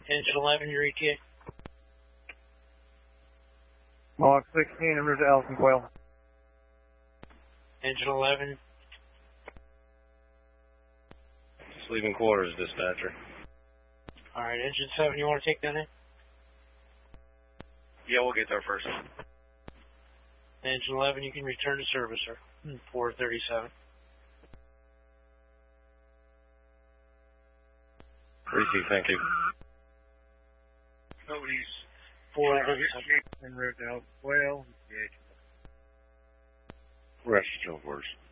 Engine 11, your ETA. Mach 16, en route to Allison Quail. Engine 11. Just leaving quarters, dispatcher. Alright, Engine 7, you want to take that in? Yeah, we'll get there first. Engine 11, you can return to service, sir. 437. Receive, thank you. Nobody's 437. en route to Allison Quail. Rest of your words.